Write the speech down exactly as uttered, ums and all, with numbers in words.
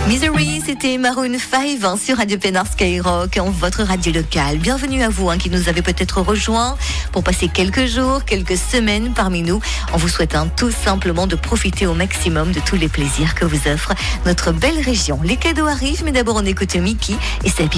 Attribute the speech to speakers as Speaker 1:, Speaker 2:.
Speaker 1: Misery, c'était Maroon cinq hein, sur Radio Pénard Skyrock, en votre radio locale. Bienvenue à vous hein, qui nous avez peut-être rejoints pour passer quelques jours, quelques semaines parmi nous. On vous souhaite hein, tout simplement de profiter au maximum de tous les plaisirs que vous offre notre belle région. Les cadeaux arrivent, mais d'abord on écoute Mickey et sa